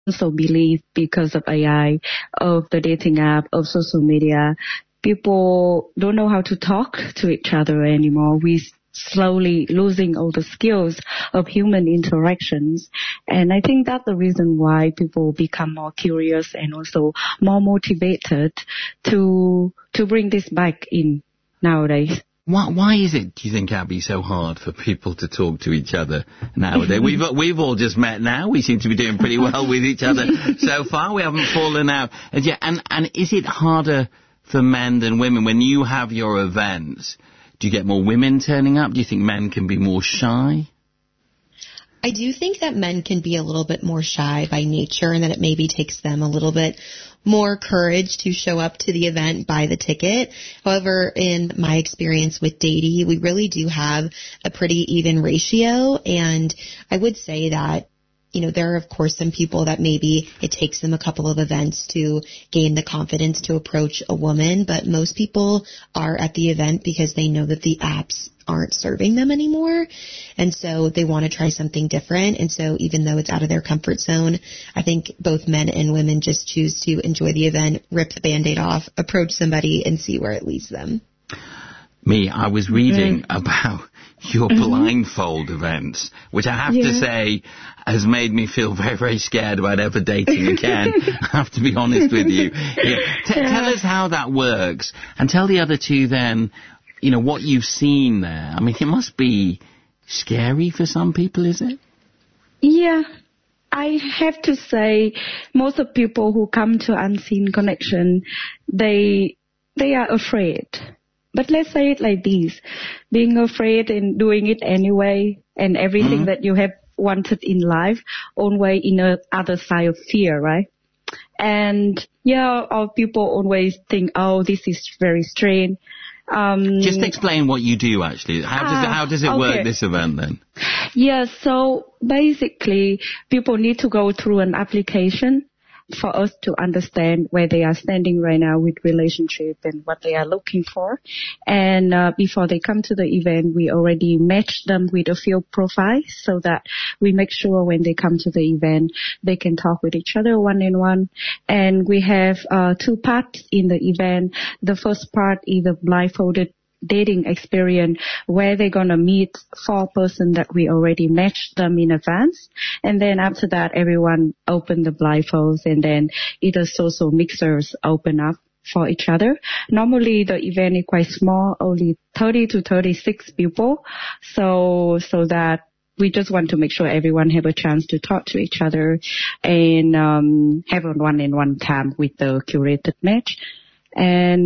also believe because of AI, of the dating app, of social media, people don't know how to talk to each other anymore. We slowly losing all the skills of human interactions. And I think that's the reason why people become more curious and also more motivated to bring this back in nowadays. Why is it, do you think, Abby, so hard for people to talk to each other nowadays? We've all just met now. We seem to be doing pretty well with each other so far. We haven't fallen out. And is it harder for men than women? When you have your events, do you get more women turning up? Do you think men can be more shy? I do think that men can be a little bit more shy by nature, and that it maybe takes them a little bit more courage to show up to the event, buy the ticket. However, in my experience with Datey, we really do have a pretty even ratio, and I would say that, you know, there are, of course, some people that maybe it takes them a couple of events to gain the confidence to approach a woman, but most people are at the event because they know that the apps aren't serving them anymore, and so they want to try something different. And so even though it's out of their comfort zone, I think both men and women just choose to enjoy the event, rip the Band-Aid off, approach somebody, and see where it leads them. I was reading about your blindfold events, which I have to say has made me feel very, very scared about ever dating again. I have to be honest with you. Tell us how that works, and tell the other two then, you know, what you've seen there. I mean, it must be scary for some people, is it? Yeah. I have to say, most of people who come to Unseen Connection, they are afraid. But let's say it like this, being afraid and doing it anyway, and everything that you have wanted in life, always in the other side of fear, right? And all people always think, oh, this is very strange. Just explain what you do, actually. How does it work, this event, then? Yeah, so basically, people need to go through an application for us to understand where they are standing right now with relationship and what they are looking for. And before they come to the event, we already match them with a field profile so that we make sure when they come to the event, they can talk with each other one-on-one. And we have 2 parts in the event. The first part is the blindfolded dating experience where they're going to meet 4 persons that we already matched them in advance. And then after that, everyone open the blindfolds, and then either social mixers open up for each other. Normally the event is quite small, only 30 to 36 people. So that we just want to make sure everyone have a chance to talk to each other and have a one-on-one time with the curated match. And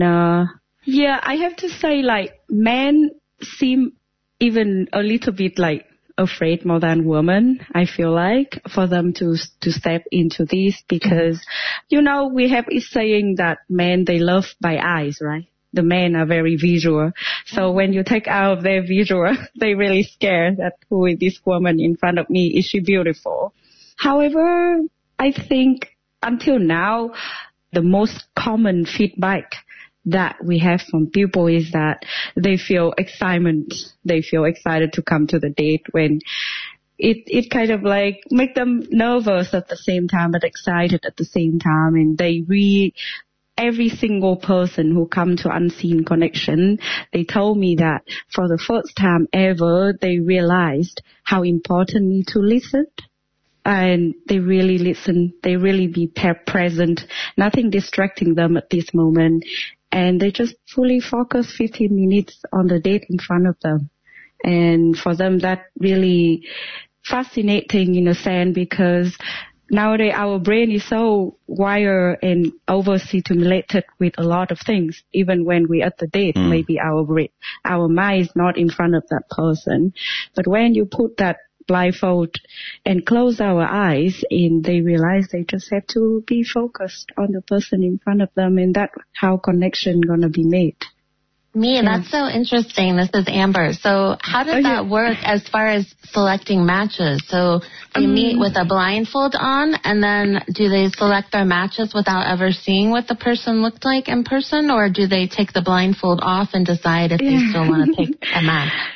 I have to say, like, men seem even a little bit like afraid more than women, I feel like, for them to step into this because, you know, we have a saying that men, they love by eyes, right? The men are very visual. So when you take out their visual, they really scared that who is this woman in front of me? Is she beautiful? However, I think until now, the most common feedback that we have from people is that they feel excitement. They feel excited to come to the date when it kind of like make them nervous at the same time, but excited at the same time. And they every single person who come to Unseen Connection, they told me that for the first time ever, they realized how important it is to listen. And they really listen. They really be present. Nothing distracting them at this moment. And they just fully focus 15 minutes on the date in front of them. And for them, that really fascinating in a sense because nowadays our brain is so wired and overstimulated with a lot of things. Even when we're at the date, maybe our mind is not in front of that person. But when you put that blindfold and close our eyes and they realize they just have to be focused on the person in front of them, and that's how connection gonna be made. That's so interesting. This is Amber. So how does that work as far as selecting matches? So they meet with a blindfold on, and then do they select their matches without ever seeing what the person looked like in person, or do they take the blindfold off and decide if they still want to pick a match?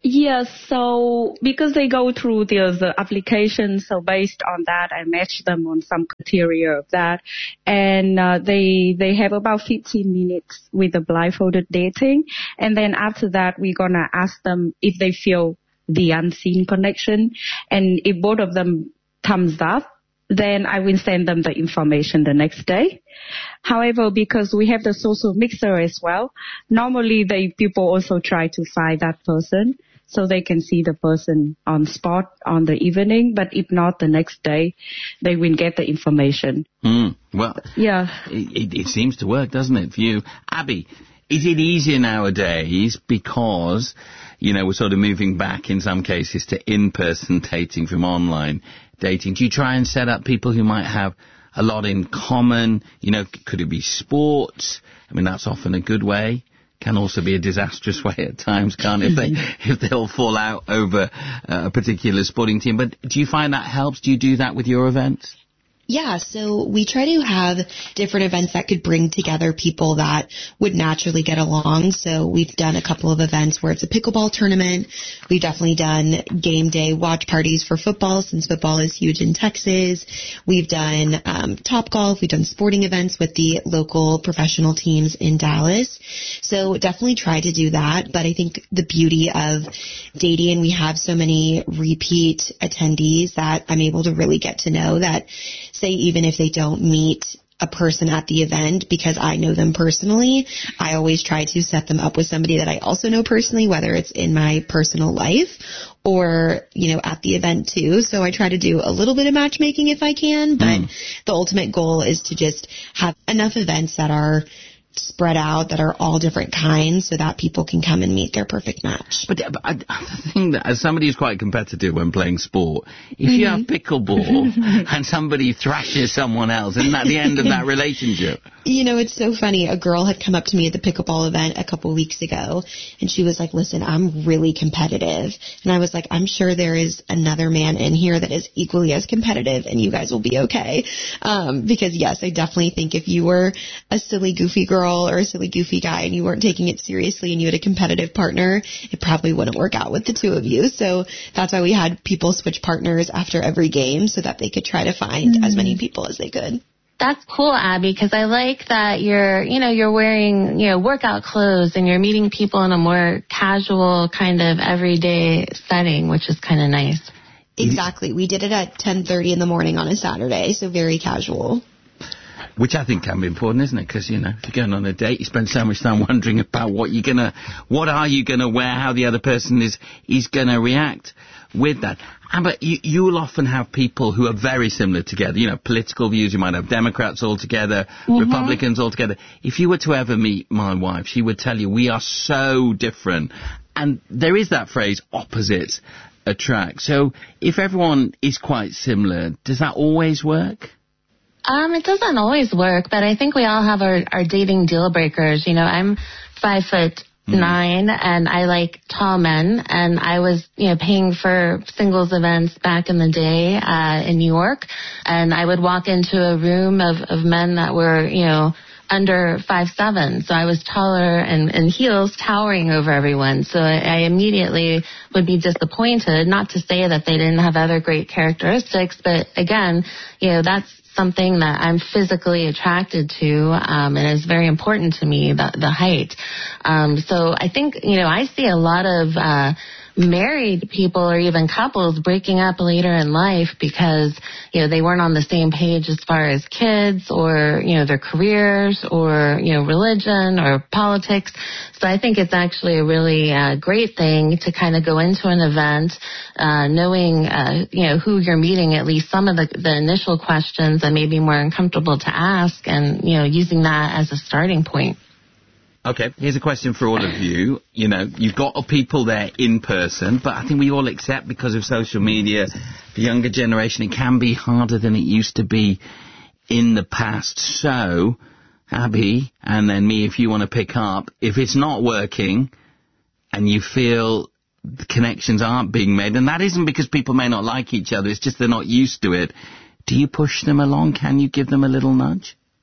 Yes, so because they go through the application, so based on that, I match them on some criteria of that, and they have about 15 minutes with the blindfolded dating, and then after that, we're gonna ask them if they feel the unseen connection, and if both of them thumbs up, then I will send them the information the next day. However, because we have the social mixer as well, normally people also try to find that person so they can see the person on spot on the evening. But if not, the next day, they will get the information. Well, yeah, it seems to work, doesn't it, for you? Abby, is it easier nowadays because, we're sort of moving back in some cases to in-person dating from online dating? Do you try and set up people who might have a lot in common? Could it be sports? I mean, that's often a good way. Can also be a disastrous way at times, can't it? If they all fall out over a particular sporting team. But do you find that helps? Do you do that with your events? Yeah, so we try to have different events that could bring together people that would naturally get along. So we've done a couple of events where it's a pickleball tournament. We've definitely done game day watch parties for football, since football is huge in Texas. We've done Topgolf. We've done sporting events with the local professional teams in Dallas. So definitely try to do that. But I think the beauty of dating, we have so many repeat attendees that I'm able to really get to know that, say, even if they don't meet a person at the event because I know them personally, I always try to set them up with somebody that I also know personally, whether it's in my personal life or, at the event too. So I try to do a little bit of matchmaking if I can, but the ultimate goal is to just have enough events that are spread out, that are all different kinds, so that people can come and meet their perfect match. But I think that as somebody who's quite competitive when playing sport, if you have pickleball and somebody thrashes someone else, isn't that the end of that relationship? It's so funny. A girl had come up to me at the pickleball event a couple weeks ago, and she was like, listen, I'm really competitive. And I was like, I'm sure there is another man in here that is equally as competitive, and you guys will be okay. Because, yes, I definitely think if you were a silly, goofy girl or a silly, goofy guy and you weren't taking it seriously and you had a competitive partner, it probably wouldn't work out with the two of you. So that's why we had people switch partners after every game so that they could try to find as many people as they could. That's cool, Abby, because I like that you're wearing, workout clothes and you're meeting people in a more casual kind of everyday setting, which is kind of nice. Exactly. We did it at 10:30 in the morning on a Saturday, so very casual. Which I think can be important, isn't it? Because, if you're going on a date, you spend so much time wondering about what are you gonna wear, how the other person is gonna react with that. But you'll often have people who are very similar together, political views. You might have Democrats all together, Republicans all together. If you were to ever meet my wife, she would tell you we are so different. And there is that phrase, opposites attract. So if everyone is quite similar, does that always work? It doesn't always work, but I think we all have our dating deal breakers. I'm 5'9", and I like tall men, and I was, paying for singles events back in the day, in New York, and I would walk into a room of men that were, under 5'7", so I was taller and in heels, towering over everyone. So I immediately would be disappointed, not to say that they didn't have other great characteristics, but again, that's something that I'm physically attracted to, and is very important to me, the height. So I think, I see a lot of married people or even couples breaking up later in life because, they weren't on the same page as far as kids or, their careers or, religion or politics. So I think it's actually a really great thing to kind of go into an event knowing, who you're meeting, at least some of the initial questions that may be more uncomfortable to ask and, using that as a starting point. Okay, here's a question for all of you. You've got people there in person, but I think we all accept because of social media, the younger generation, it can be harder than it used to be in the past. So, Abby, and then me, if you want to pick up, if it's not working and you feel the connections aren't being made, and that isn't because people may not like each other, it's just they're not used to it, do you push them along? Can you give them a little nudge?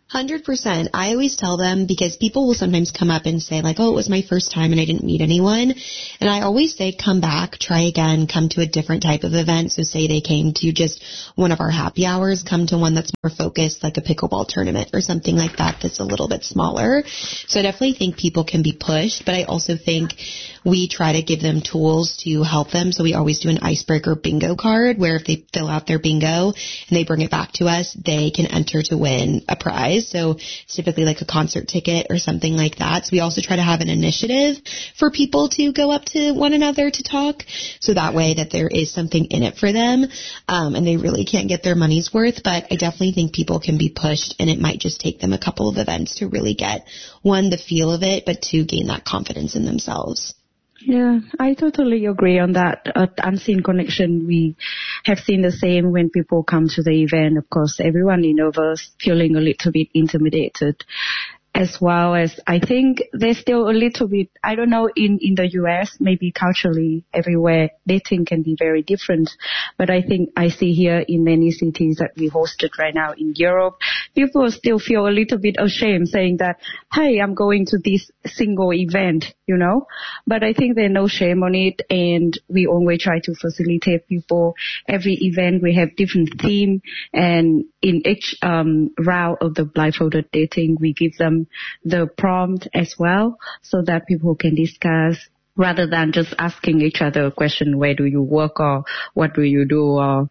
100%. I always tell them, because people will sometimes come up and say like, oh, it was my first time and I didn't meet anyone. And I always say, come back, try again, come to a different type of event. So say they came to just one of our happy hours, come to one that's more focused, like a pickleball tournament or something like that that's a little bit smaller. So I definitely think people can be pushed, but I also think we try to give them tools to help them. So we always do an icebreaker bingo card where if they fill out their bingo and they bring it back to us, they can enter to win a prize. So it's typically like a concert ticket or something like that. So we also try to have an initiative for people to go up to one another to talk. So that way that there is something in it for them. And they really can't get their money's worth. But I definitely think people can be pushed, and it might just take them a couple of events to really get, one, the feel of it, but two, gain that confidence in themselves. Yeah, I totally agree on that. At Unseen Connection, we have seen the same when people come to the event. Of course, everyone is nervous, feeling a little bit intimidated, as well as I think there's still a little bit, I don't know, in the US, maybe culturally everywhere, dating can be very different. But I think I see here in many cities that we hosted right now in Europe, people still feel a little bit ashamed saying that, hey, I'm going to this single event, you know. But I think there's no shame on it, and we always try to facilitate people. Every event we have different theme, and in each round of the blindfolded dating, we give them the prompt as well, so that people can discuss rather than just asking each other a question, where do you work or what do you do, or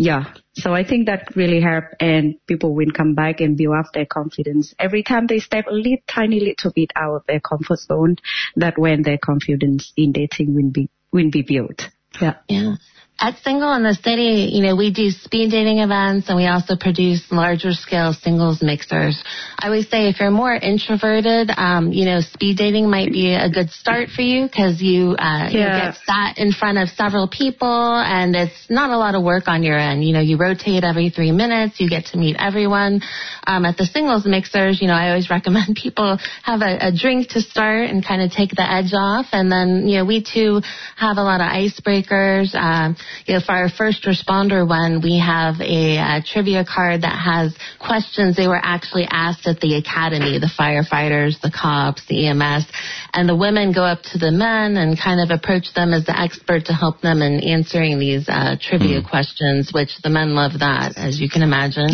so I think that really helped, and people will come back and build up their confidence every time they step a tiny little bit out of their comfort zone. That when their confidence in dating will be built. Yeah. At Single in the City, we do speed dating events, and we also produce larger scale singles mixers. I always say if you're more introverted, speed dating might be a good start for you, because you get sat in front of several people, and it's not a lot of work on your end. You rotate every 3 minutes, you get to meet everyone. At the singles mixers, I always recommend people have a drink to start and kind of take the edge off. And then, we too have a lot of icebreakers. For our first responder one, we have a trivia card that has questions they were actually asked at the academy, the firefighters, the cops, the EMS, and the women go up to the men and kind of approach them as the expert to help them in answering these trivia questions, which the men love that, as you can imagine.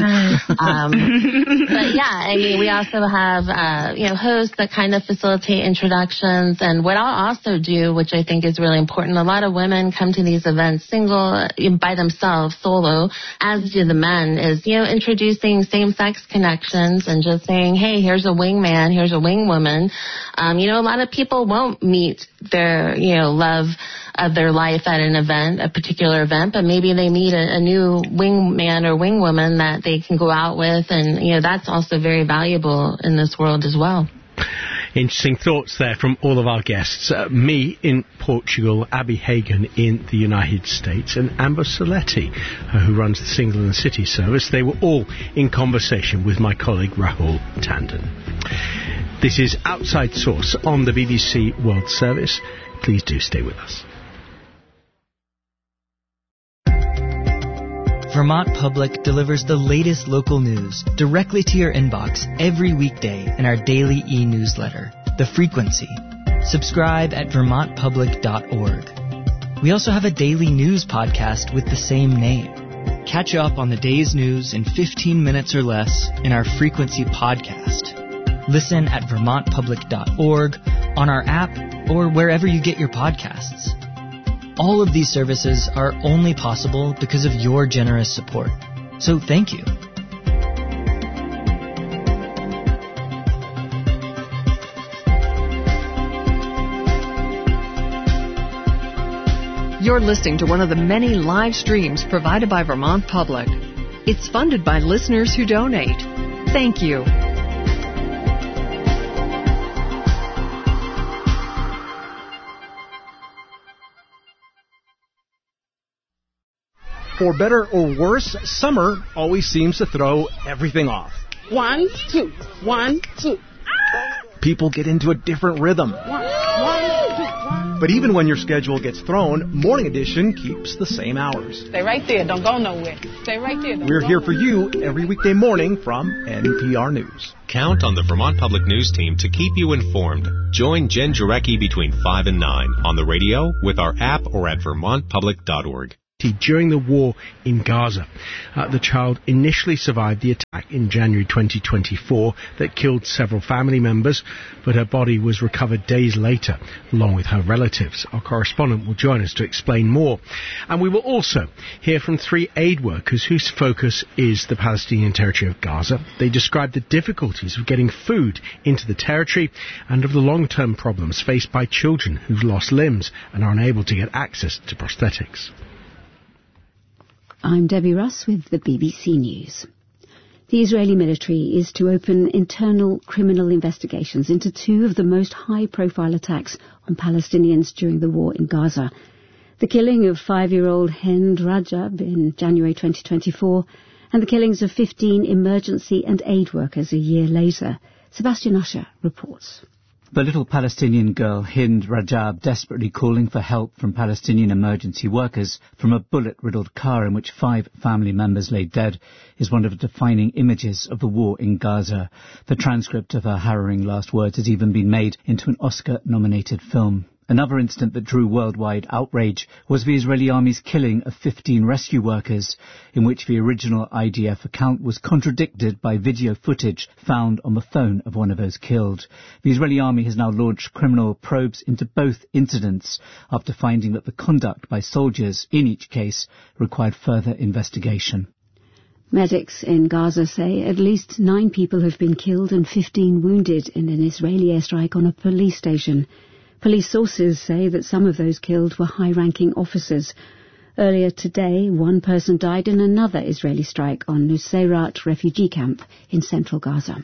But we also have, hosts that kind of facilitate introductions. And what I'll also do, which I think is really important, a lot of women come to these events single, by themselves, solo, as do the men, is, introducing same-sex connections and just saying, hey, here's a wingman, here's a wingwoman. A lot of people won't meet their, love of their life at an event, a particular event, but maybe they meet a new wingman or wingwoman that they can go out with, and, that's also very valuable in this world as well. Interesting thoughts there from all of our guests. Me in Portugal, Abby Hagen in the United States, and Amber Soletti, who runs the Single in the City service. They were all in conversation with my colleague Rahul Tandon. This is Outside Source on the BBC World Service. Please do stay with us. Vermont Public delivers the latest local news directly to your inbox every weekday in our daily e-newsletter, The Frequency. Subscribe at vermontpublic.org. We also have a daily news podcast with the same name. Catch up on the day's news in 15 minutes or less in our Frequency podcast. Listen at vermontpublic.org, on our app, or wherever you get your podcasts. All of these services are only possible because of your generous support. So thank you. You're listening to one of the many live streams provided by Vermont Public. It's funded by listeners who donate. Thank you. For better or worse, summer always seems to throw everything off. 1, 2, 1, 2. People get into a different rhythm. 1, 2, 1. But even when your schedule gets thrown, Morning Edition keeps the same hours. Stay right there. Don't go nowhere. Stay right there. We're here for you every weekday morning from NPR News. Count on the Vermont Public News team to keep you informed. Join Jen Jarecki between 5 and 9 on the radio, with our app, or at vermontpublic.org. During the war in Gaza. The child initially survived the attack in January 2024 that killed several family members, but her body was recovered days later, along with her relatives. Our correspondent will join us to explain more. And we will also hear from 3 aid workers whose focus is the Palestinian territory of Gaza. They describe the difficulties of getting food into the territory and of the long-term problems faced by children who've lost limbs and are unable to get access to prosthetics. I'm Debbie Russ with the BBC News. The Israeli military is to open internal criminal investigations into 2 of the most high-profile attacks on Palestinians during the war in Gaza. The killing of 5-year-old Hind Rajab in January 2024 and the killings of 15 emergency and aid workers a year later. Sebastian Usher reports. The little Palestinian girl, Hind Rajab, desperately calling for help from Palestinian emergency workers from a bullet-riddled car in which 5 family members lay dead, is one of the defining images of the war in Gaza. The transcript of her harrowing last words has even been made into an Oscar-nominated film. Another incident that drew worldwide outrage was the Israeli army's killing of 15 rescue workers, in which the original IDF account was contradicted by video footage found on the phone of one of those killed. The Israeli army has now launched criminal probes into both incidents after finding that the conduct by soldiers in each case required further investigation. Medics in Gaza say at least 9 people have been killed and 15 wounded in an Israeli airstrike on a police station. Police sources say that some of those killed were high-ranking officers. Earlier today, 1 person died in another Israeli strike on Nuseirat refugee camp in central Gaza.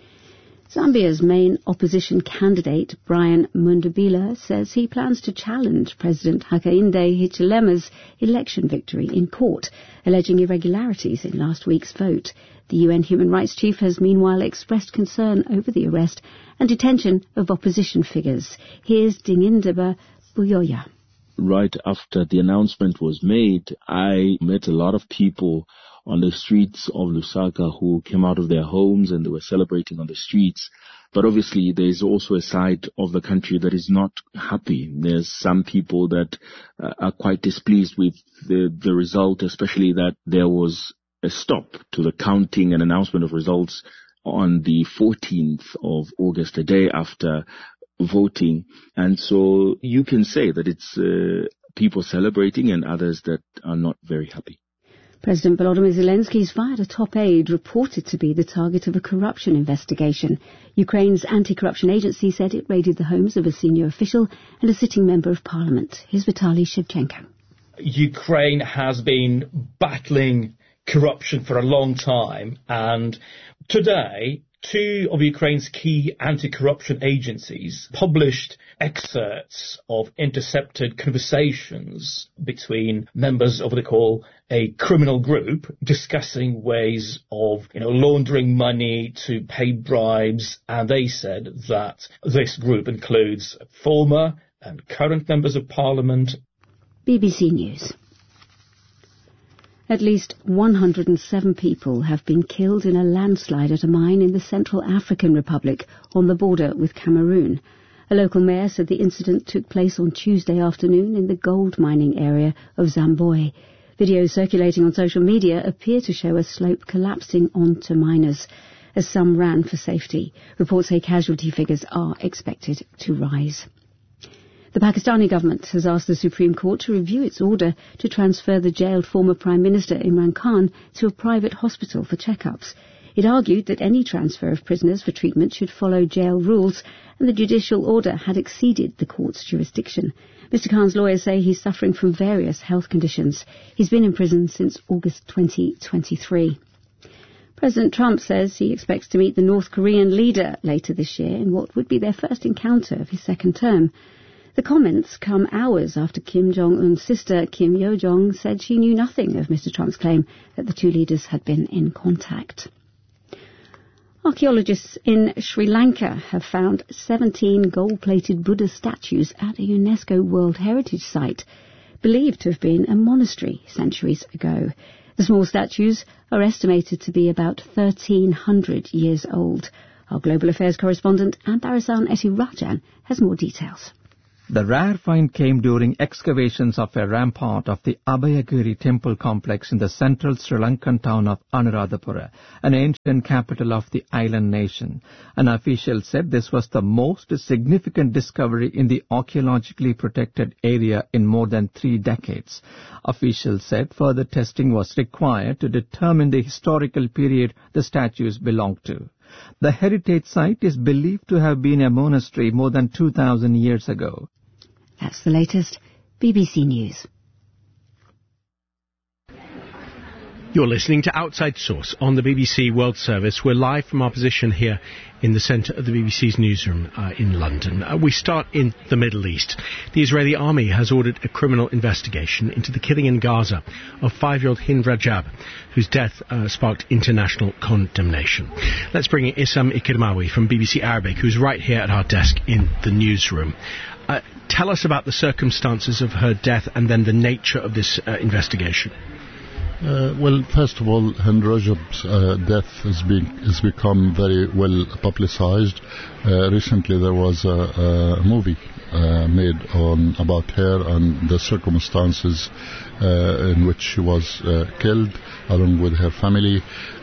Zambia's main opposition candidate, Brian Mundabila, says he plans to challenge President Hakainde Hichilema's election victory in court, alleging irregularities in last week's vote. The UN Human Rights Chief has meanwhile expressed concern over the arrest and detention of opposition figures. Here's Dingindaba Buyoya. Right after the announcement was made, I met a lot of people on the streets of Lusaka who came out of their homes and they were celebrating on the streets. But obviously there is also a side of the country that is not happy. There's some people that are quite displeased with the result, especially that there was a stop to the counting and announcement of results on the 14th of August, a day after voting. And so you can say that it's people celebrating and others that are not very happy. President Volodymyr Zelensky's fired a top aide reported to be the target of a corruption investigation. Ukraine's anti-corruption agency said it raided the homes of a senior official and a sitting member of parliament. Here's Vitaly Shevchenko. Ukraine has been battling corruption for a long time, and today 2 of Ukraine's key anti-corruption agencies published excerpts of intercepted conversations between members of what they call a criminal group discussing ways of, laundering money to pay bribes. And they said that this group includes former and current members of parliament. BBC News. At least 107 people have been killed in a landslide at a mine in the Central African Republic on the border with Cameroon. A local mayor said the incident took place on Tuesday afternoon in the gold mining area of Zamboy. Videos circulating on social media appear to show a slope collapsing onto miners as some ran for safety. Reports say casualty figures are expected to rise. The Pakistani government has asked the Supreme Court to review its order to transfer the jailed former Prime Minister Imran Khan to a private hospital for checkups. It argued that any transfer of prisoners for treatment should follow jail rules, and the judicial order had exceeded the court's jurisdiction. Mr. Khan's lawyers say he's suffering from various health conditions. He's been in prison since August 2023. President Trump says he expects to meet the North Korean leader later this year in what would be their first encounter of his second term. The comments come hours after Kim Jong-un's sister, Kim Yo-jong, said she knew nothing of Mr. Trump's claim that the 2 leaders had been in contact. Archaeologists in Sri Lanka have found 17 gold-plated Buddha statues at a UNESCO World Heritage Site, believed to have been a monastery centuries ago. The small statues are estimated to be about 1,300 years old. Our Global Affairs correspondent Antarasan Etirajan has more details. The rare find came during excavations of a rampart of the Abhayagiri temple complex in the central Sri Lankan town of Anuradhapura, an ancient capital of the island nation. An official said this was the most significant discovery in the archaeologically protected area in more than 3 decades. Officials said further testing was required to determine the historical period the statues belonged to. The heritage site is believed to have been a monastery more than 2,000 years ago. That's the latest BBC News. You're listening to Outside Source on the BBC World Service. We're live from our position here in the centre of the BBC's newsroom in London. We start in the Middle East. The Israeli army has ordered a criminal investigation into the killing in Gaza of 5-year-old Hind Rajab, whose death sparked international condemnation. Let's bring in Issam Ikirmawi from BBC Arabic, who's right here at our desk in the newsroom. Tell us about the circumstances of her death and then the nature of this investigation. Well, first of all, Hind Rajab's death has become very well publicized. Recently there was a movie made about her and the circumstances in which she was killed, along with her family.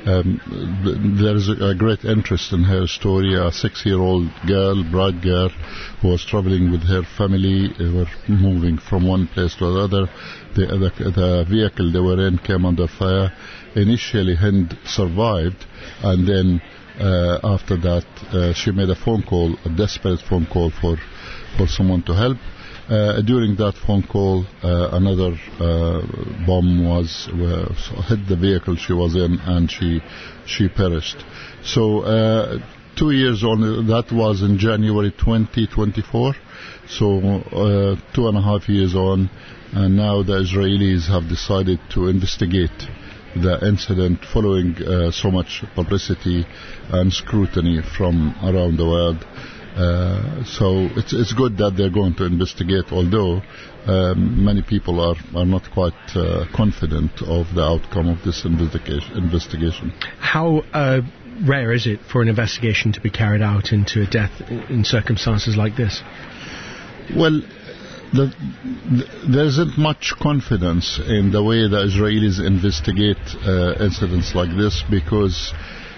There is a great interest in her story. A 6-year-old girl, bright girl, who was traveling with her family. They were moving from one place to another. The vehicle they were in came under fire. Initially, Hind survived, and then after that, she made a desperate phone call for someone to help. During that phone call, another bomb hit the vehicle she was in, and she perished. So 2 years on, that was in January 2024. So 2.5 years on, and now the Israelis have decided to investigate the incident following so much publicity and scrutiny from around the world. So it's good that they're going to investigate, although many people are not quite confident of the outcome of this investigation. How rare is it for an investigation to be carried out into a death in circumstances like this? Well, there isn't much confidence in the way the Israelis investigate incidents like this, because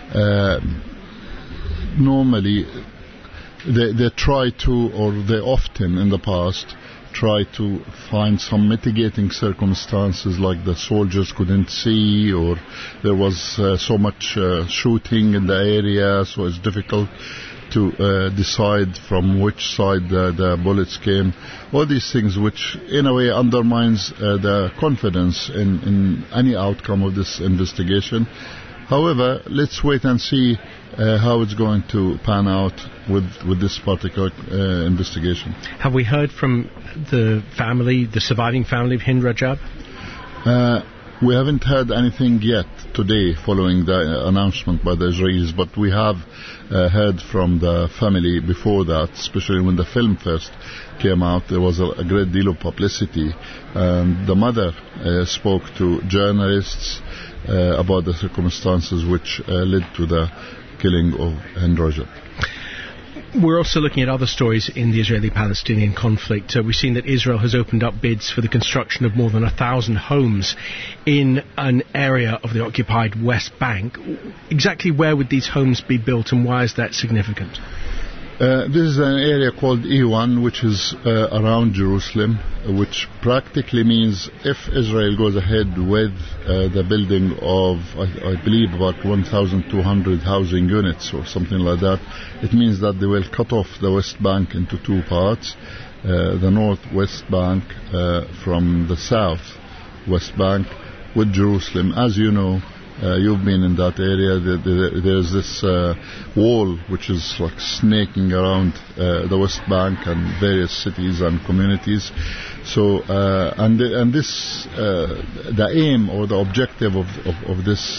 normally they try to, or they often in the past try to find some mitigating circumstances, like the soldiers couldn't see, or there was so much shooting in the area, so it's difficult to decide from which side the bullets came. All these things which in a way undermines the confidence in any outcome of this investigation. However, let's wait and see how it's going to pan out with this particular investigation. Have we heard from the surviving family of Hind Rajab? We haven't heard anything yet today following the announcement by the Israelis, but we have heard from the family before that, especially when the film first came out. There was a great deal of publicity, and the mother spoke to journalists about the circumstances which led to the killing of Hind Rajab. We're also looking at other stories in the Israeli-Palestinian conflict. We've seen that Israel has opened up bids for the construction of more than 1,000 homes in an area of the occupied West Bank. Exactly where would these homes be built, and why is that significant? This is an area called E1, which is around Jerusalem, which practically means if Israel goes ahead with the building of, I believe, about 1,200 housing units or something like that, it means that they will cut off the West Bank into 2 parts. The Northwest Bank from the South West Bank with Jerusalem. As you know, you've been in that area. There's this wall which is like snaking around the West Bank and various cities and communities. So, the aim or the objective of this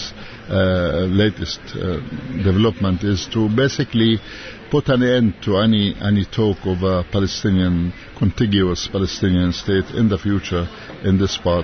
latest development is to basically put an end to any talk of a contiguous Palestinian state in the future in this part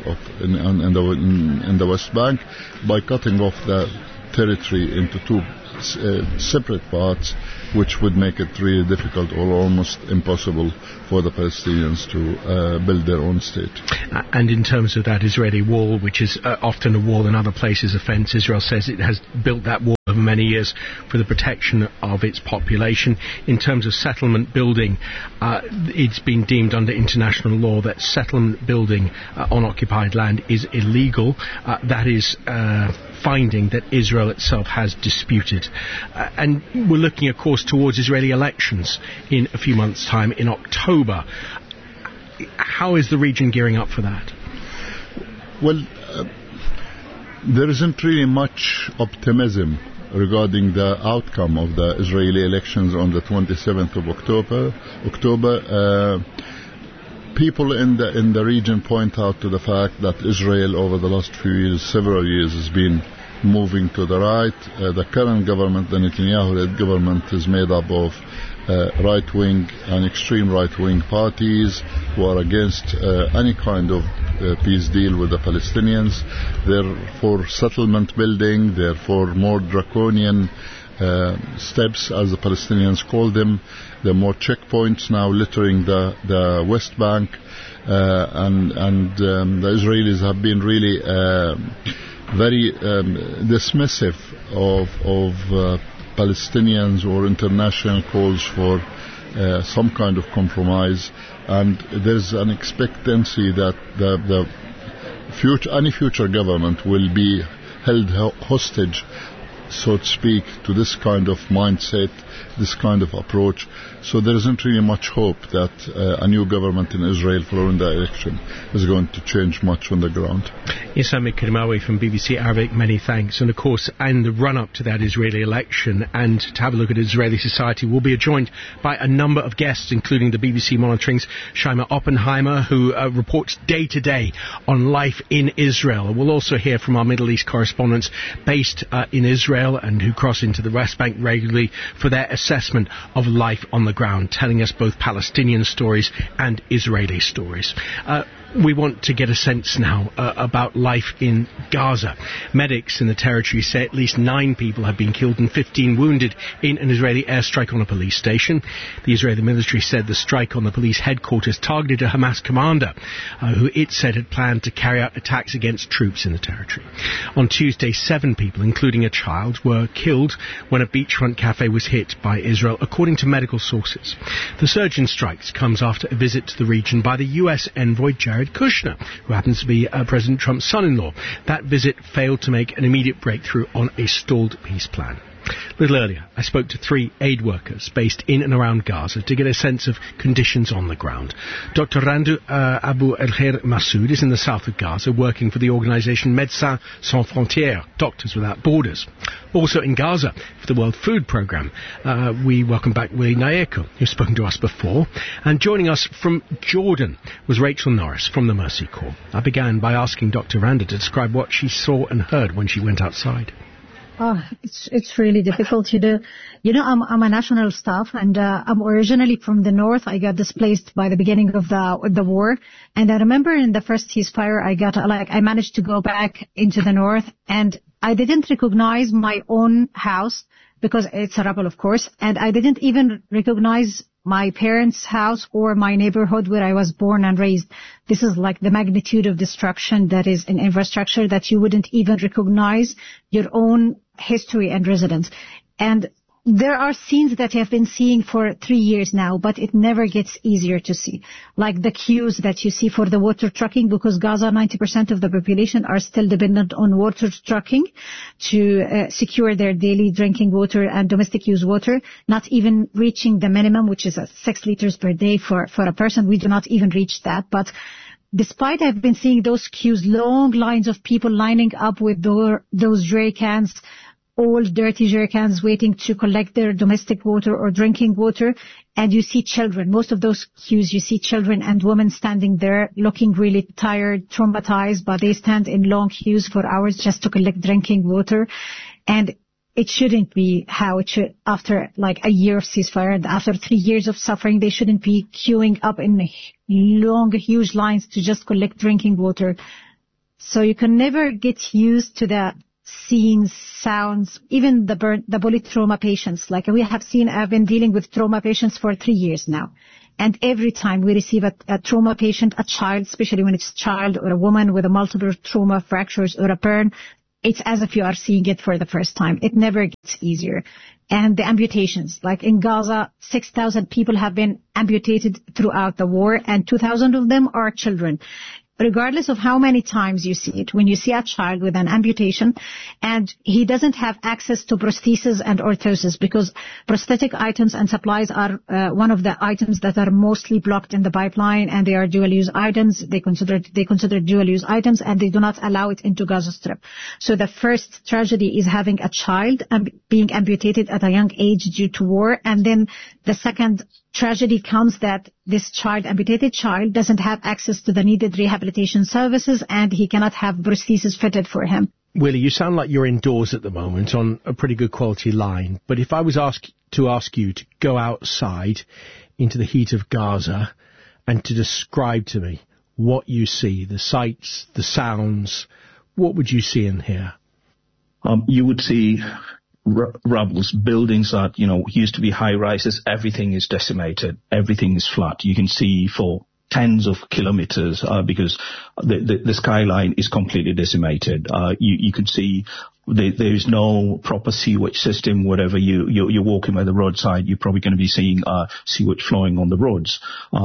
in the West Bank by cutting off the territory into two separate parts, which would make it really difficult or almost impossible for the Palestinians to build their own state. And in terms of that Israeli wall, which is often a wall in other places, a fence, Israel says it has built that wall over many years for the protection of its population. In terms of settlement building, it's been deemed under international law that settlement building on occupied land is illegal. That is finding that Israel itself has disputed. And we're looking, of course, towards Israeli elections in a few months' time in October. How is the region gearing up for that? Well, there isn't really much optimism regarding the outcome of the Israeli elections on the 27th of October. People in the region point out to the fact that Israel over the last several years has been moving to the right. The current government, the Netanyahu-led government, is made up of right-wing and extreme right-wing parties who are against any kind of peace deal with the Palestinians. They're for settlement building, they're for more draconian steps, as the Palestinians call them. There are more checkpoints now littering the West Bank, and the Israelis have been really very dismissive of Palestinians or international calls for some kind of compromise, and there's an expectancy that any future government will be held hostage, so to speak, to this kind of mindset, this kind of approach. So there isn't really much hope that a new government in Israel following the election is going to change much on the ground. Issam Karimawi from BBC Arabic, many thanks. And of course, in the run-up to that Israeli election and to have a look at Israeli society, we'll be joined by a number of guests, including the BBC Monitoring's Shaima Oppenheimer, who reports day to day on life in Israel. We'll also hear from our Middle East correspondents based in Israel and who cross into the West Bank regularly for their assessment of life on the ground, telling us both Palestinian stories and Israeli stories. We want to get a sense now about life in Gaza. Medics in the territory say at least 9 people have been killed and 15 wounded in an Israeli airstrike on a police station. The Israeli military said the strike on the police headquarters targeted a Hamas commander who it said had planned to carry out attacks against troops in the territory. On Tuesday, 7 people, including a child, were killed when a beachfront cafe was hit by Israel, according to medical sources. The surge in strikes comes after a visit to the region by the U.S. envoy Jared Kushner, who happens to be President Trump's son-in-law. That visit failed to make an immediate breakthrough on a stalled peace plan. A little earlier, I spoke to 3 aid workers based in and around Gaza to get a sense of conditions on the ground. Dr. Randu Abu El-Khair Massoud is in the south of Gaza, working for the organisation Médecins Sans Frontières, Doctors Without Borders. Also in Gaza, for the World Food Programme, we welcome back Willie Nayeko, who's spoken to us before. And joining us from Jordan was Rachel Norris from the Mercy Corps. I began by asking Dr. Randu to describe what she saw and heard when she went outside. Oh, it's really difficult. I'm a national staff, and I'm originally from the north. I got displaced by the beginning of the war, and I remember in the first ceasefire, I managed to go back into the north, and I didn't recognize my own house because it's a rebel, of course, and I didn't even recognize my parents' house or my neighborhood where I was born and raised. This is like the magnitude of destruction that is in infrastructure that you wouldn't even recognize your own history and residence. And there are scenes that you have been seeing for 3 years now, but it never gets easier to see. Like the queues that you see for the water trucking, because Gaza, 90% of the population are still dependent on water trucking to secure their daily drinking water and domestic use water, not even reaching the minimum, which is 6 liters per day for a person. We do not even reach that. But despite I've been seeing those queues, long lines of people lining up with those jerry cans, old dirty jerrycans waiting to collect their domestic water or drinking water. And you see children. Most of those queues, you see children and women standing there looking really tired, traumatized, but they stand in long queues for hours just to collect drinking water. And it shouldn't be how it should after like a year of ceasefire and after 3 years of suffering. They shouldn't be queuing up in long, huge lines to just collect drinking water. So you can never get used to the scenes, sounds, even the bullet trauma patients. Like I've been dealing with trauma patients for 3 years now. And every time we receive a trauma patient, a child, especially when it's a child or a woman with a multiple trauma fractures or a burn, it's as if you are seeing it for the first time. It never gets easier. And the amputations, like in Gaza, 6,000 people have been amputated throughout the war, and 2,000 of them are children. Regardless of how many times you see it, when you see a child with an amputation and he doesn't have access to prosthesis and orthosis, because prosthetic items and supplies are one of the items that are mostly blocked in the pipeline, and they are dual-use items. They consider dual-use items, and they do not allow it into Gaza Strip. So the first tragedy is having a child being amputated at a young age due to war, and then the second tragedy comes that this amputated child, doesn't have access to the needed rehabilitation services, and he cannot have prosthesis fitted for him. Willie, you sound like you're indoors at the moment on a pretty good quality line, but if I was to ask you to go outside into the heat of Gaza and to describe to me what you see, the sights, the sounds, what would you see in here? You would see rubbles, buildings that, used to be high rises. Everything is decimated. Everything is flat. You can see for tens of kilometers because the skyline is completely decimated. You can see there is no proper sewage system. Whatever you're walking by the roadside, you're probably going to be seeing sewage flowing on the roads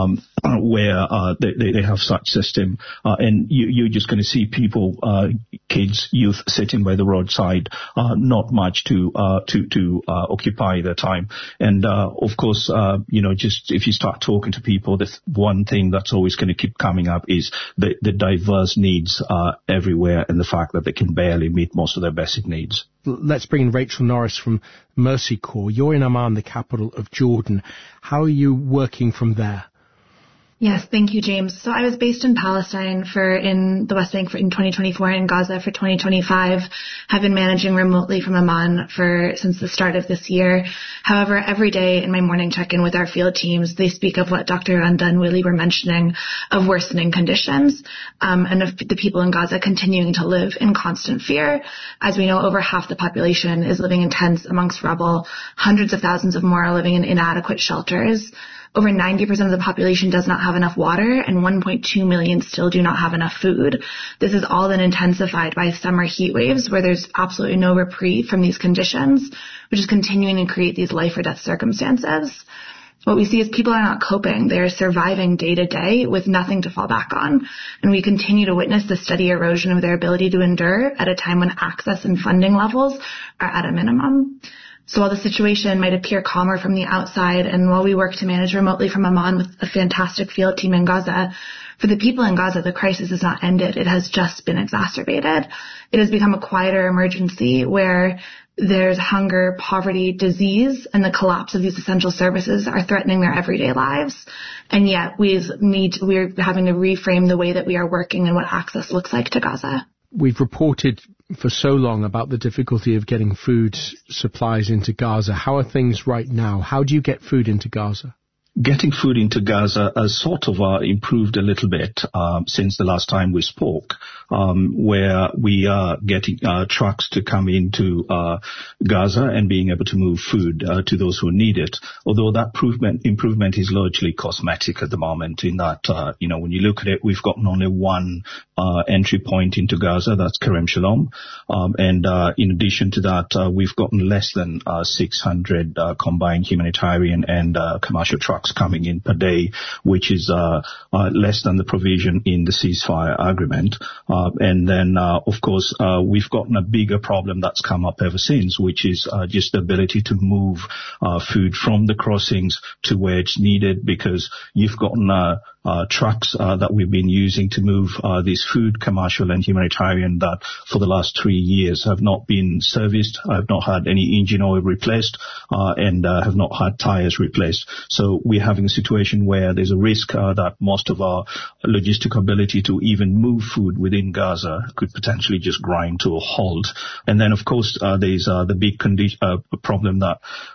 where they have such system. And you're just going to see people, kids, youth sitting by the roadside, not much to occupy their time. And of course, just if you start talking to people, the one thing that's always going to keep coming up is the diverse needs everywhere, and the fact that they can barely meet most of their basic needs. Let's bring in Rachel Norris from Mercy Corps. You're in Amman, the capital of Jordan. How are you working from there? Yes, thank you, James. So I was based in Palestine in the West Bank in 2024 and in Gaza for 2025. Have been managing remotely from Amman since the start of this year. However, every day in my morning check-in with our field teams, they speak of what Dr. Randa and Willie were mentioning, of worsening conditions, and of the people in Gaza continuing to live in constant fear. As we know, over half the population is living in tents amongst rubble. Hundreds of thousands of more are living in inadequate shelters. Over 90% of the population does not have enough water, and 1.2 million still do not have enough food. This is all then intensified by summer heat waves, where there's absolutely no reprieve from these conditions, which is continuing to create these life or death circumstances. What we see is people are not coping. They are surviving day to day with nothing to fall back on. And we continue to witness the steady erosion of their ability to endure at a time when access and funding levels are at a minimum. So while the situation might appear calmer from the outside, and while we work to manage remotely from Amman with a fantastic field team in Gaza, for the people in Gaza, the crisis has not ended. It has just been exacerbated. It has become a quieter emergency where there's hunger, poverty, disease, and the collapse of these essential services are threatening their everyday lives. And yet we're having to reframe the way that we are working and what access looks like to Gaza. We've reported for so long about the difficulty of getting food supplies into Gaza. How are things right now? How do you get food into Gaza? Getting food into Gaza has sort of improved a little bit since the last time we spoke, where we are getting trucks to come into Gaza and being able to move food to those who need it. Although that improvement is largely cosmetic at the moment, in that, when you look at it, we've gotten only one entry point into Gaza, that's Kerem Shalom. And in addition to that, we've gotten less than 600 combined humanitarian and commercial trucks coming in per day, which is less than the provision in the ceasefire agreement. And then, of course, we've gotten a bigger problem that's come up ever since, which is just the ability to move food from the crossings to where it's needed, because you've gotten trucks that we've been using to move this food, commercial and humanitarian, that for the last 3 years have not been serviced, have not had any engine oil replaced, and have not had tires replaced. So we're having a situation where there's a risk that most of our logistic ability to even move food within Gaza could potentially just grind to a halt. And then, of course, there's the big problem that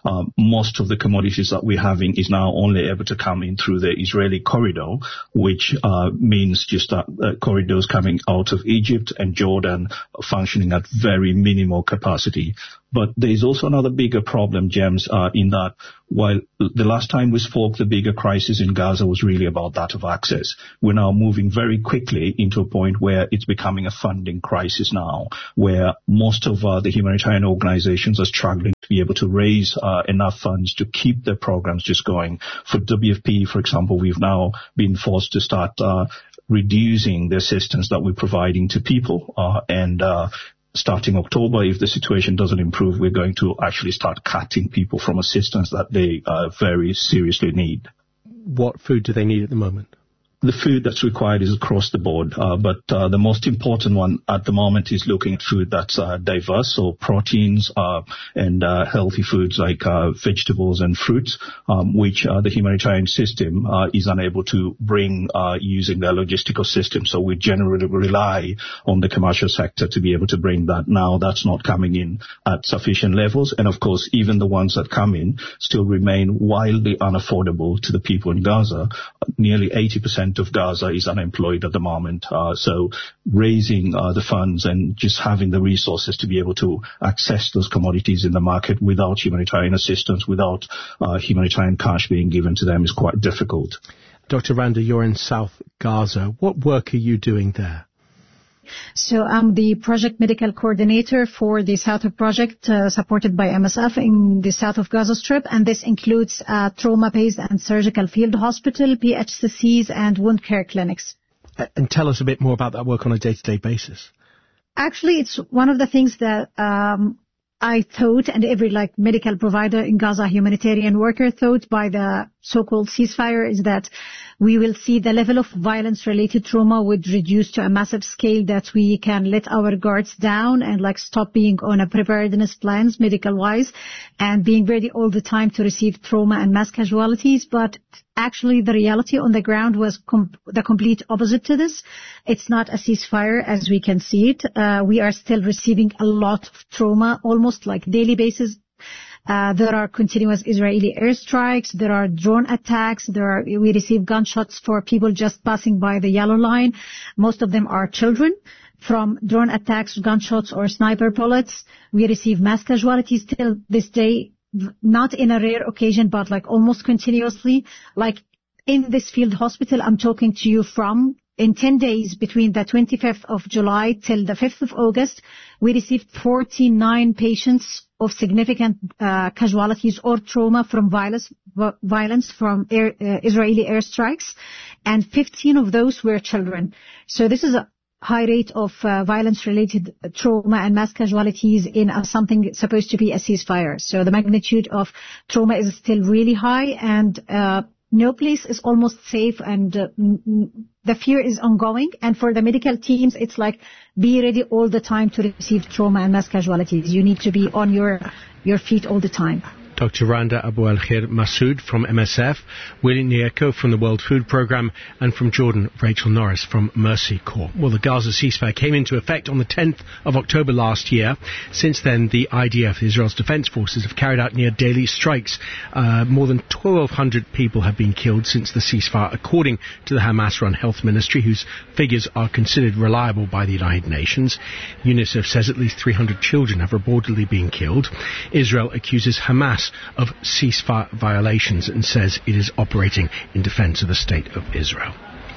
most of the commodities that we're having is now only able to come in through the Israeli corridor, which means just that corridors coming out of Egypt and Jordan functioning at very minimal capacity. But there's also another bigger problem, James, in that while the last time we spoke, the bigger crisis in Gaza was really about that of access. We're now moving very quickly into a point where it's becoming a funding crisis now, where most of the humanitarian organizations are struggling to be able to raise enough funds to keep their programs just going. For WFP, for example, we've now been forced to start reducing the assistance that we're providing to people, and starting October, if the situation doesn't improve, we're going to actually start cutting people from assistance that they very seriously need. What food do they need at the moment? The food that's required is across the board, but the most important one at the moment is looking at food that's diverse, so proteins and healthy foods like vegetables and fruits, which the humanitarian system is unable to bring using their logistical system. So we generally rely on the commercial sector to be able to bring that. Now that's not coming in at sufficient levels, and of course even the ones that come in still remain wildly unaffordable to the people in Gaza. Nearly 80% of Gaza is unemployed at the moment. So raising the funds and just having the resources to be able to access those commodities in the market without humanitarian assistance, without humanitarian cash being given to them is quite difficult. Dr. Randa, you're in South Gaza. What work are you doing there? So I'm the project medical coordinator for the South of Project supported by MSF in the South of Gaza Strip, and this includes trauma-based and surgical field hospital, PHCCs, and wound care clinics. And tell us a bit more about that work on a day-to-day basis. Actually, it's one of the things that I thought, and every medical provider in Gaza, humanitarian worker thought by the so-called ceasefire, is that we will see the level of violence-related trauma would reduce to a massive scale, that we can let our guards down and stop being on a preparedness plans medical-wise and being ready all the time to receive trauma and mass casualties. But actually the reality on the ground was the complete opposite to this. It's not a ceasefire as we can see it. We are still receiving a lot of trauma, almost daily basis. There are continuous Israeli airstrikes. There are drone attacks. We receive gunshots for people just passing by the yellow line. Most of them are children. From drone attacks, gunshots, or sniper bullets, we receive mass casualties till this day, not in a rare occasion, but almost continuously. In this field hospital I'm talking to you from, in 10 days between the 25th of July till the 5th of August, we received 49 patients of significant casualties or trauma from violence from Israeli airstrikes, and 15 of those were children. So this is a high rate of violence-related trauma and mass casualties in something supposed to be a ceasefire. So the magnitude of trauma is still really high, and no place is almost safe, and the fear is ongoing. And for the medical teams, it's be ready all the time to receive trauma and mass casualties. You need to be on your feet all the time. Dr. Randa Abu al-Khair Masood from MSF, Willie Nyeko from the World Food Programme, and from Jordan, Rachel Norris from Mercy Corps. Well, the Gaza ceasefire came into effect on the 10th of October last year. Since then, the IDF, Israel's defense forces, have carried out near daily strikes. More than 1,200 people have been killed since the ceasefire, according to the Hamas-run health ministry, whose figures are considered reliable by the United Nations. UNICEF says at least 300 children have reportedly been killed. Israel accuses Hamas of ceasefire violations and says it is operating in defense of the state of Israel.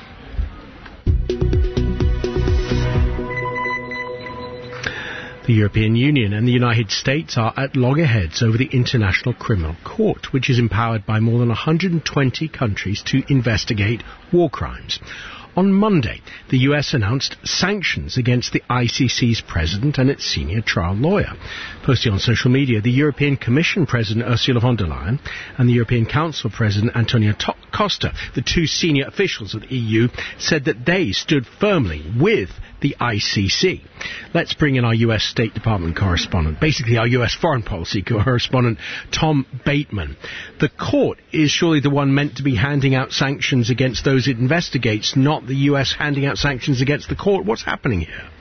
The European Union and the United States are at loggerheads over the International Criminal Court, which is empowered by more than 120 countries to investigate war crimes. On Monday, the US announced sanctions against the ICC's president and its senior trial lawyer. Posting on social media, the European Commission President Ursula von der Leyen and the European Council President Antonio Costa, the two senior officials of the EU, said that they stood firmly with the ICC. Let's bring in our US State Department correspondent, basically our US foreign policy correspondent, Tom Bateman. The court is surely the one meant to be handing out sanctions against those it investigates, not the US handing out sanctions against the court. What's happening here?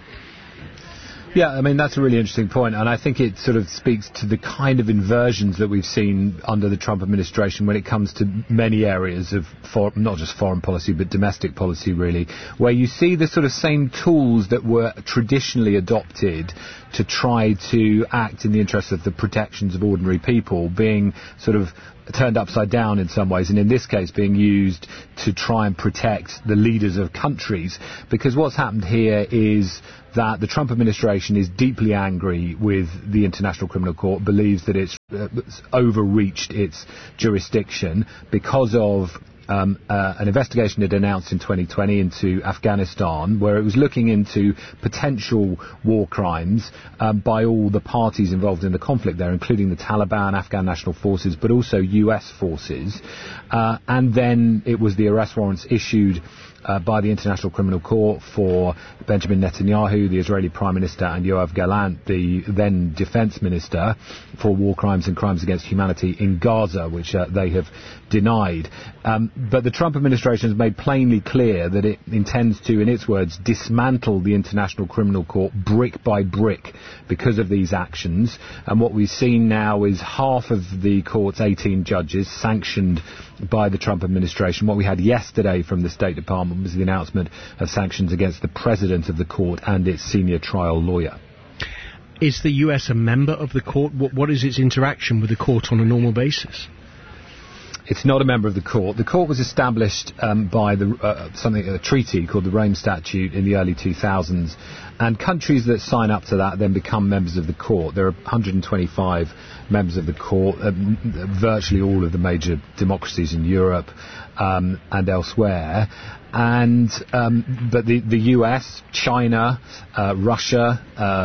Yeah, I mean, that's a really interesting point, and I think it sort of speaks to the kind of inversions that we've seen under the Trump administration when it comes to many areas of not just foreign policy, but domestic policy, really, where you see the sort of same tools that were traditionally adopted to try to act in the interest of the protections of ordinary people being sort of turned upside down in some ways, and in this case being used to try and protect the leaders of countries. Because what's happened here is that the Trump administration is deeply angry with the International Criminal Court, believes that it's overreached its jurisdiction because of an investigation it announced in 2020 into Afghanistan, where it was looking into potential war crimes by all the parties involved in the conflict there, including the Taliban, Afghan National Forces, but also US forces. And then it was the arrest warrants issued by the International Criminal Court for Benjamin Netanyahu, the Israeli Prime Minister, and Yoav Gallant, the then Defense Minister, for war crimes and crimes against humanity in Gaza, which they have denied. But the Trump administration has made plainly clear that it intends to, in its words, dismantle the International Criminal Court brick by brick because of these actions. And what we've seen now is half of the court's 18 judges sanctioned by the Trump administration. What we had yesterday from the State Department was the announcement of sanctions against the president of the court and its senior trial lawyer. Is the US a member of the court? What is its interaction with the court on a normal basis? It's not a member of the court. The court was established by a treaty called the Rome Statute in the early 2000s, and countries that sign up to that then become members of the court. There are 125 members of the court, virtually all of the major democracies in Europe and elsewhere. But the US, China, Russia,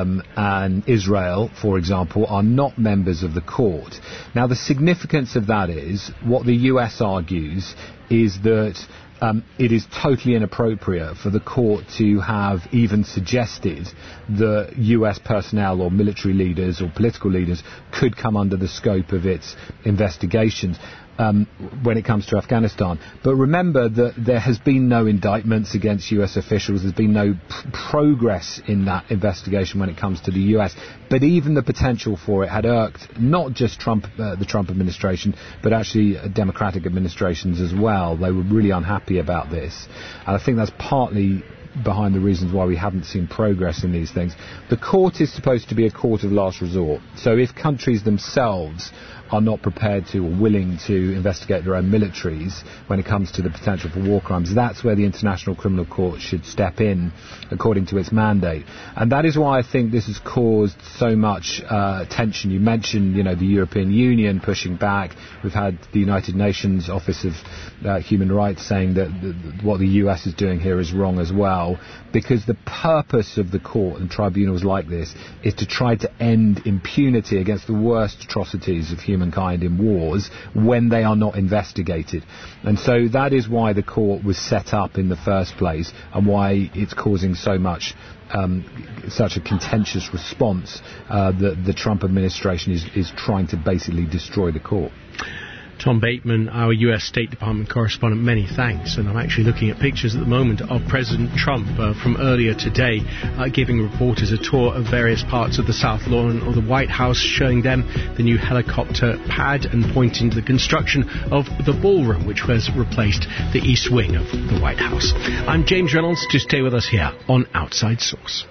and Israel, for example, are not members of the court. Now, the significance of that is, what the US argues is that it is totally inappropriate for the court to have even suggested that US personnel or military leaders or political leaders could come under the scope of its investigations when it comes to Afghanistan. But remember that there has been no indictments against US officials. There's been no progress in that investigation when it comes to the US. But even the potential for it had irked not just the Trump administration, but actually Democratic administrations as well. They were really unhappy about this. And I think that's partly behind the reasons why we haven't seen progress in these things. The court is supposed to be a court of last resort. So if countries themselves are not prepared to or willing to investigate their own militaries when it comes to the potential for war crimes, that's where the International Criminal Court should step in according to its mandate. And that is why I think this has caused so much tension. You mentioned, the European Union pushing back. We've had the United Nations Office of Human Rights saying that what the US is doing here is wrong as well, because the purpose of the court and tribunals like this is to try to end impunity against the worst atrocities of humankind in wars when they are not investigated. And so that is why the court was set up in the first place, and why it's causing so much such a contentious response that the Trump administration is trying to basically destroy the court. Tom Bateman, our US State Department correspondent, many thanks. And I'm actually looking at pictures at the moment of President Trump from earlier today, giving reporters a tour of various parts of the South Lawn or the White House, showing them the new helicopter pad and pointing to the construction of the ballroom, which has replaced the East Wing of the White House. I'm James Reynolds. To stay with us here on Outside Source.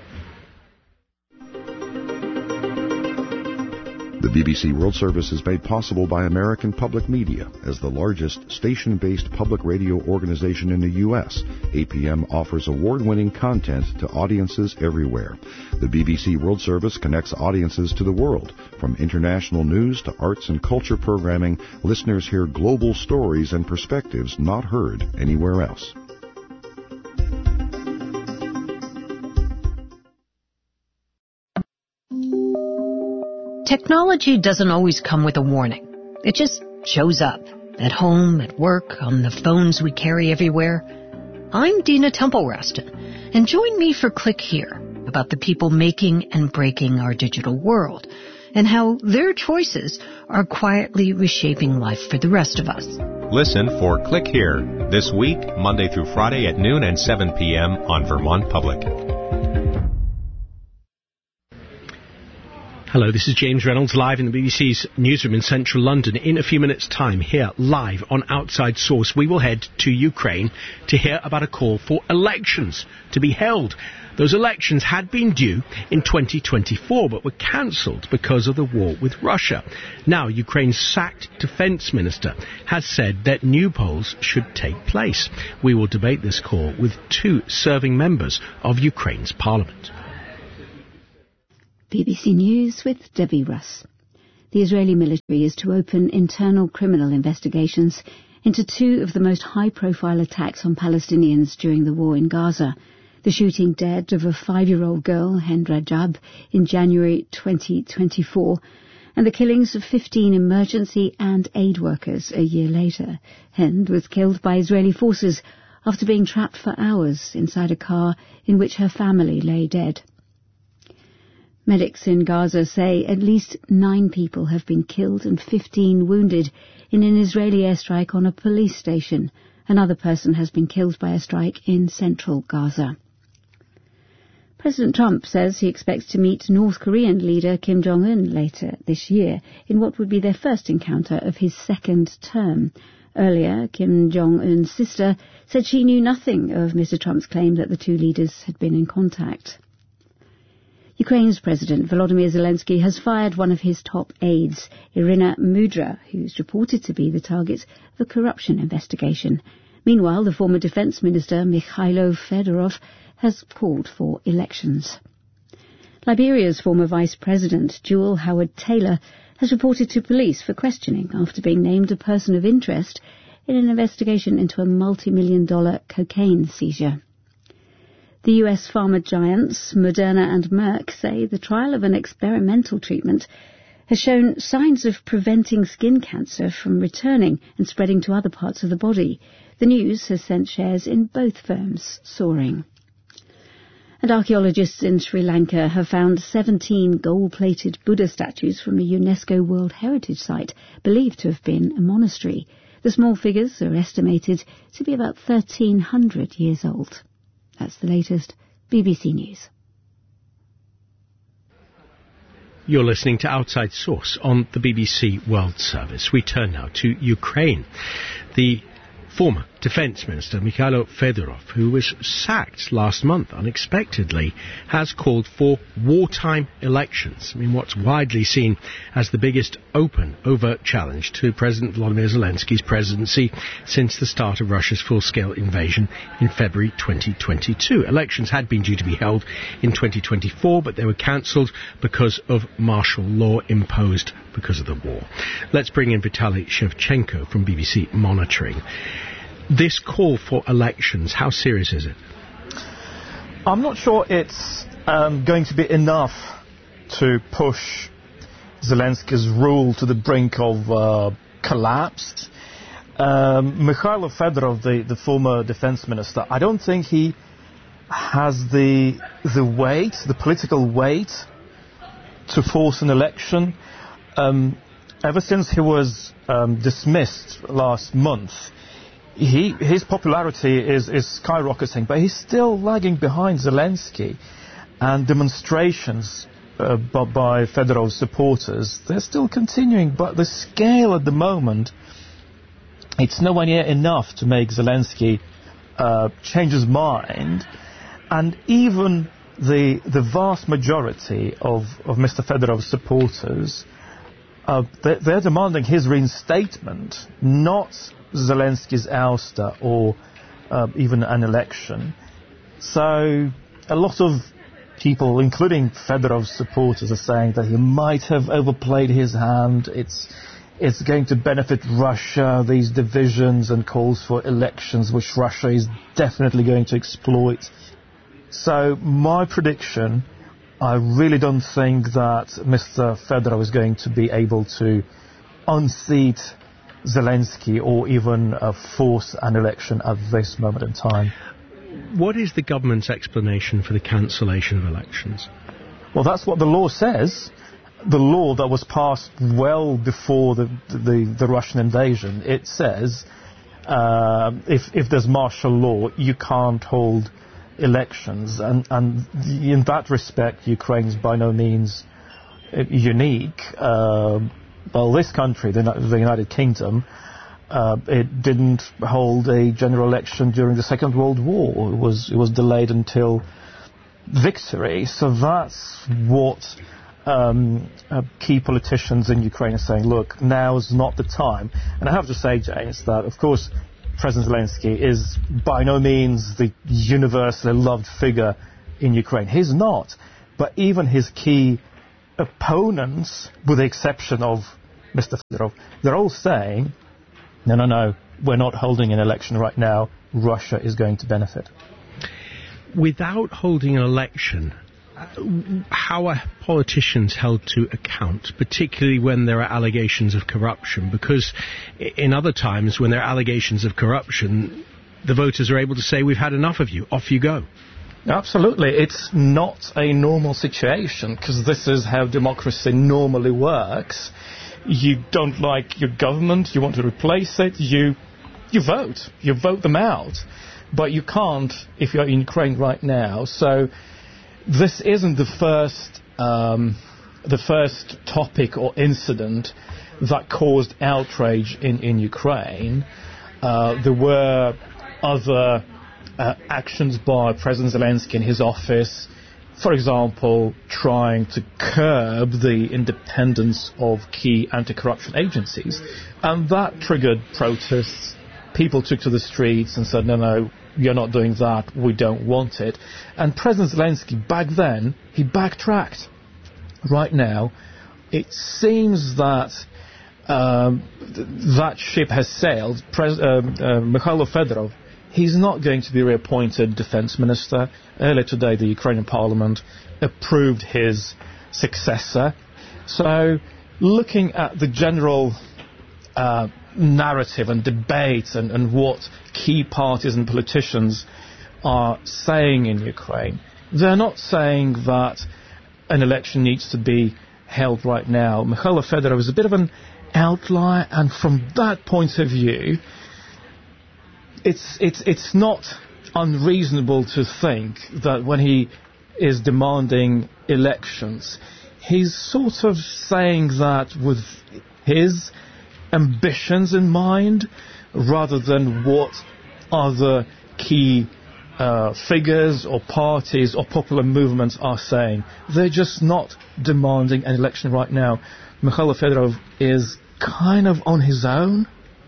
The BBC World Service is made possible by American Public Media. As the largest station-based public radio organization in the U.S., APM offers award-winning content to audiences everywhere. The BBC World Service connects audiences to the world. From international news to arts and culture programming, listeners hear global stories and perspectives not heard anywhere else. Technology doesn't always come with a warning. It just shows up. At home, at work, on the phones we carry everywhere. I'm Dina Temple-Raston, and join me for Click Here, about the people making and breaking our digital world, and how their choices are quietly reshaping life for the rest of us. Listen for Click Here, this week, Monday through Friday at noon and 7 p.m. on Vermont Public. Hello, this is James Reynolds, live in the BBC's newsroom in central London. In a few minutes' time, here, live on Outside Source, we will head to Ukraine to hear about a call for elections to be held. Those elections had been due in 2024, but were cancelled because of the war with Russia. Now, Ukraine's sacked defence minister has said that new polls should take place. We will debate this call with two serving members of Ukraine's parliament. BBC News with Debbie Russ. The Israeli military is to open internal criminal investigations into two of the most high-profile attacks on Palestinians during the war in Gaza. The shooting dead of a 5-year-old girl, Hind Rajab, in January 2024, and the killings of 15 emergency and aid workers a year later. Hind was killed by Israeli forces after being trapped for hours inside a car in which her family lay dead. Medics in Gaza say at least 9 people have been killed and 15 wounded in an Israeli airstrike on a police station. Another person has been killed by a strike in central Gaza. President Trump says he expects to meet North Korean leader Kim Jong-un later this year in what would be their first encounter of his second term. Earlier, Kim Jong-un's sister said she knew nothing of Mr. Trump's claim that the two leaders had been in contact. Ukraine's President Volodymyr Zelensky has fired one of his top aides, Irina Mudra, who's reported to be the target of a corruption investigation. Meanwhile, the former Defence Minister Mikhailo Fedorov has called for elections. Liberia's former Vice President, Jewel Howard-Taylor, has reported to police for questioning after being named a person of interest in an investigation into a multi-million-dollar cocaine seizure. The US pharma giants Moderna and Merck say the trial of an experimental treatment has shown signs of preventing skin cancer from returning and spreading to other parts of the body. The news has sent shares in both firms soaring. And archaeologists in Sri Lanka have found 17 gold-plated Buddha statues from a UNESCO World Heritage Site, believed to have been a monastery. The small figures are estimated to be about 1,300 years old. That's the latest. BBC News. You're listening to Outside Source on the BBC World Service. We turn now to Ukraine. The former Defence Minister Mikhailo Fedorov, who was sacked last month unexpectedly, has called for wartime elections. I mean, what's widely seen as the biggest open, overt challenge to President Volodymyr Zelensky's presidency since the start of Russia's full-scale invasion in February 2022. Elections had been due to be held in 2024, but they were cancelled because of martial law imposed because of the war. Let's bring in Vitaly Shevchenko from BBC Monitoring. This call for elections, how serious is it? I'm not sure it's going to be enough to push Zelensky's rule to the brink of collapse. Mikhailo Fedorov, the former defense minister, I don't think he has the weight, the political weight, to force an election. Ever since he was dismissed last month, his popularity is skyrocketing, but he's still lagging behind Zelensky. And demonstrations by Fedorov's supporters, they're still continuing, but the scale at the moment, it's nowhere near enough to make Zelensky change his mind. And even the vast majority of Mr. Fedorov's supporters, they're demanding his reinstatement, not Zelensky's ouster or even an election. So a lot of people, including Fedorov's supporters, are saying that he might have overplayed his hand. It's going to benefit Russia, these divisions and calls for elections, which Russia is definitely going to exploit. So my prediction I really don't think that Mr. Fedorov is going to be able to unseat Zelensky or even force an election at this moment in time. What is the government's explanation for the cancellation of elections? Well, that's what the law says. The law that was passed well before the Russian invasion, it says if there's martial law, you can't hold elections. And in that respect, Ukraine is by no means unique. Well, this country, the United Kingdom, it didn't hold a general election during the Second World War. It was delayed until victory. So that's what key politicians in Ukraine are saying. Look, now is not the time. And I have to say, James, that of course President Zelensky is by no means the universally loved figure in Ukraine. He's not. But even his key opponents, with the exception of Mr. Fedorov, they're all saying, no, we're not holding an election right now. Russia is going to benefit. Without holding an election, how are politicians held to account, particularly when there are allegations of corruption? Because in other times, when there are allegations of corruption, the voters are able to say, we've had enough of you, off you go. Absolutely. It's not a normal situation, because this is how democracy normally works. You don't like your government, you want to replace it, you vote them out. But you can't if you're in Ukraine right now. So this isn't the first topic or incident that caused outrage in Ukraine. There were other actions by President Zelensky in his office, for example, trying to curb the independence of key anti-corruption agencies. And that triggered protests. People took to the streets and said, no, you're not doing that, we don't want it. And President Zelensky, back then, he backtracked. Right now, it seems that that ship has sailed. Mikhailo Fedorov, he's not going to be reappointed defense minister. Earlier today, the Ukrainian parliament approved his successor. So, looking at the general narrative and debate and what key parties and politicians are saying in Ukraine, they're not saying that an election needs to be held right now. Mikhailo Fedorov is a bit of an outlier, and from that point of view, it's not unreasonable to think that when he is demanding elections, he's sort of saying that with his ambitions in mind, rather than what other key figures or parties or popular movements are saying. They're just not demanding an election right now. Mikhailo Fedorov is kind of on his own.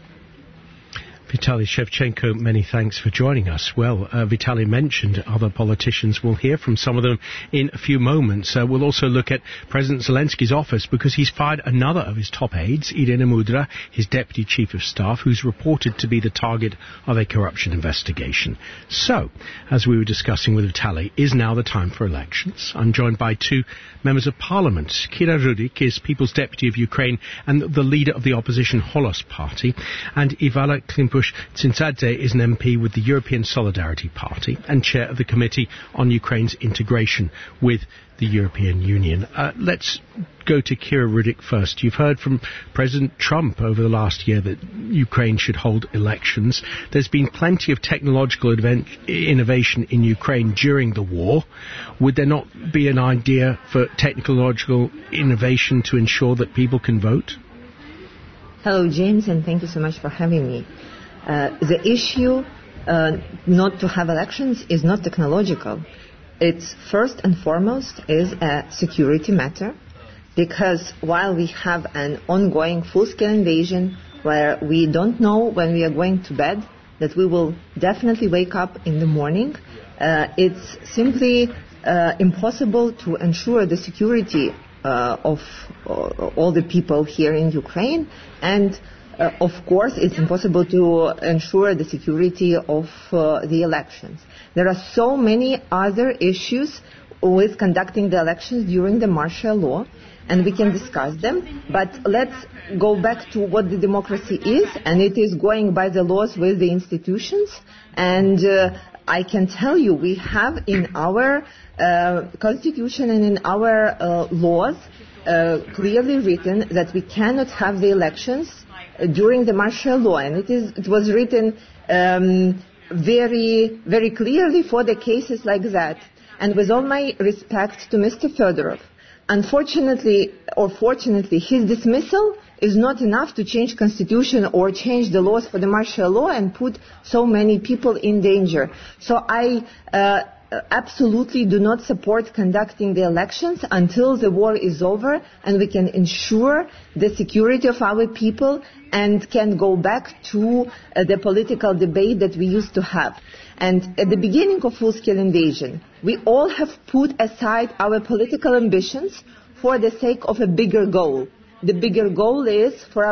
Vitaly Shevchenko, many thanks for joining us. Well, Vitaly mentioned other politicians. We'll hear from some of them in a few moments. We'll also look at President Zelensky's office, because he's fired another of his top aides, Irina Mudra, his deputy chief of staff, who's reported to be the target of a corruption investigation. So, as we were discussing with Vitaly, is now the time for elections? I'm joined by two members of parliament. Kira Rudik is People's Deputy of Ukraine and the leader of the opposition Holos Party, and Ivala Klimpush-Tsindzadze is an MP with the European Solidarity Party and chair of the Committee on Ukraine's integration with the European Union. Let's go to Kira Rudik first. You've heard from President Trump over the last year that Ukraine should hold elections. There's been plenty of technological innovation in Ukraine during the war. Would there not be an idea for technological innovation to ensure that people can vote? Hello, James, and thank you so much for having me. The issue not to have elections is not technological. It's first and foremost is a security matter, because while we have an ongoing full-scale invasion where we don't know when we are going to bed, that we will definitely wake up in the morning, it's simply impossible to ensure the security of all the people here in Ukraine, and of course it's impossible to ensure the security of the elections. There are so many other issues with conducting the elections during the martial law, and we can discuss them. But let's go back to what the democracy is, and it is going by the laws with the institutions. And I can tell you, we have in our constitution and in our laws clearly written that we cannot have the elections during the martial law, and it was written very, very clearly for the cases like that. And with all my respect to Mr. Fedorov, unfortunately or fortunately, his dismissal is not enough to change constitution or change the laws for the martial law and put so many people in danger. So I absolutely do not support conducting the elections until the war is over and we can ensure the security of our people and can go back to the political debate that we used to have. And at the beginning of full-scale invasion, we all have put aside our political ambitions for the sake of a bigger goal. The bigger goal is for